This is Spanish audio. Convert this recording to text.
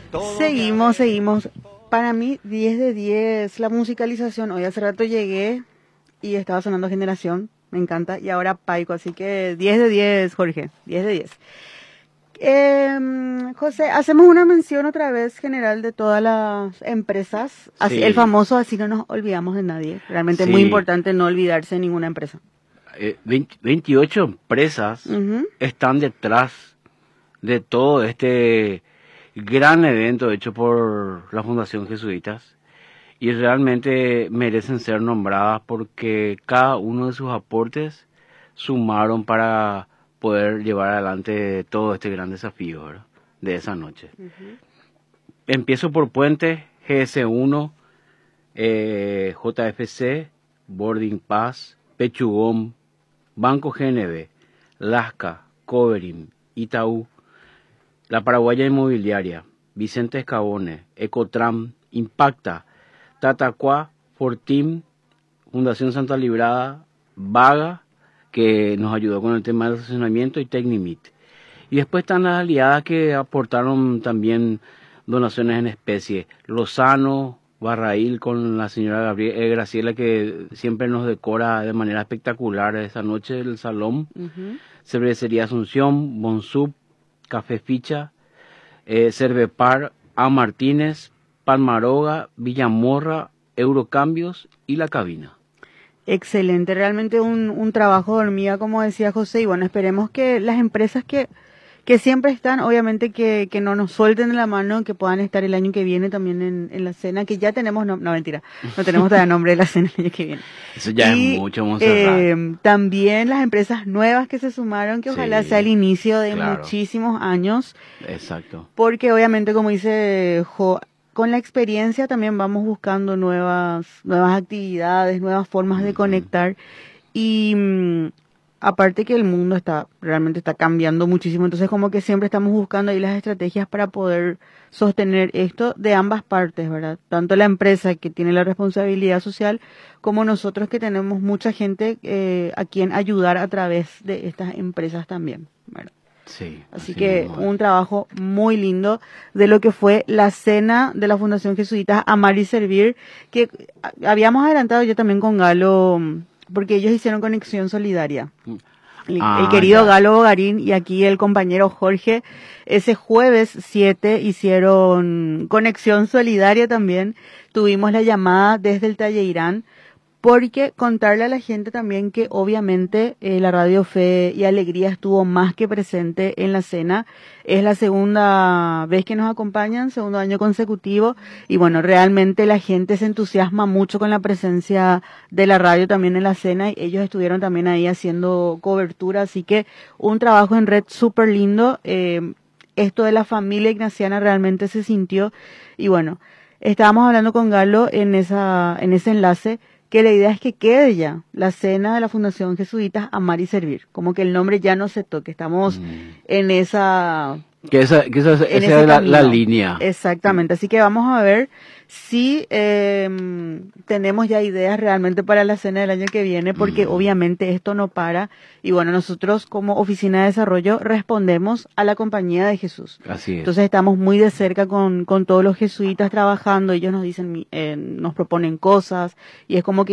Seguimos. Para mí, 10 de 10 la musicalización. Hoy hace rato llegué y estaba sonando Generación. Me encanta. Y ahora Paico. Así que 10 de 10, Jorge. 10 de 10. José, hacemos una mención otra vez general de todas las empresas. Así, Sí. el famoso, así no nos olvidamos de nadie. Realmente es Sí. muy importante no olvidarse de ninguna empresa. 28 empresas Ujú. están detrás de todo este gran evento hecho por la Fundación Jesuitas y realmente merecen ser nombradas porque cada uno de sus aportes sumaron para poder llevar adelante todo este gran desafío, ¿verdad?, de esa noche. Empiezo por Puente, GS1, JFC, Boarding Pass, Pechugón, Banco GNB, Lasca, Coverin, Itaú, La Paraguaya Inmobiliaria, Vicente Escabone, Ecotram, Impacta, Tatacua, Fortim, Fundación Santa Librada, Vaga, que nos ayudó con el tema del estacionamiento, y Tecnimit. Y después están las aliadas que aportaron también donaciones en especie. Lozano, Barraíl con la señora Graciela, que siempre nos decora de manera espectacular esa noche del salón. Cervecería Asunción, Bonsub, Café Ficha, Cervepar, A. Martínez, Palmaroga, Villamorra, Eurocambios y La Cabina. Excelente, realmente un trabajo de hormiga, como decía José, y bueno, esperemos que las empresas que siempre están, obviamente que no nos suelten de la mano, que puedan estar el año que viene también en la cena, que ya tenemos, no mentira, no tenemos todavía nombre de la cena el año que viene. Eso ya Y, es mucho, Montserrat. también las empresas nuevas que se sumaron, que ojalá sea el inicio de claro. muchísimos años, Exacto. porque obviamente, como dice Jo, con la experiencia también vamos buscando nuevas actividades, nuevas formas de conectar y aparte que el mundo realmente está cambiando muchísimo, entonces como que siempre estamos buscando ahí las estrategias para poder sostener esto de ambas partes, ¿verdad? Tanto la empresa que tiene la responsabilidad social como nosotros que tenemos mucha gente a quien ayudar a través de estas empresas también, ¿verdad? Sí, Así que mismo un es. trabajo muy lindo de lo que fue la cena de la Fundación Jesuitas Amar y Servir, que habíamos adelantado yo también con Galo, porque ellos hicieron Conexión Solidaria. El querido Ya. Galo Bogarín y aquí el compañero Jorge, ese jueves 7 hicieron Conexión Solidaria también. Tuvimos la llamada desde el Talleyrán, porque contarle a la gente también que obviamente la Radio Fe y Alegría estuvo más que presente en la cena. Es la segunda vez que nos acompañan, segundo año consecutivo, y bueno, realmente la gente se entusiasma mucho con la presencia de la radio también en la cena, y ellos estuvieron también ahí haciendo cobertura, así que un trabajo en red súper lindo. Esto de la familia ignaciana realmente se sintió, y bueno, estábamos hablando con Galo en ese enlace, que la idea es que quede ya la cena de la Fundación Jesuitas Amar y Servir, como que el nombre ya no se toque, estamos en esa Que esa en sea ese la camino. línea. Exactamente, así que vamos a ver si tenemos ya ideas realmente para la cena del año que viene, porque obviamente esto no para, y bueno, nosotros como Oficina de Desarrollo respondemos a la Compañía de Jesús. Así es. Entonces estamos muy de cerca con todos los jesuitas trabajando, ellos nos dicen, nos proponen cosas, y es como que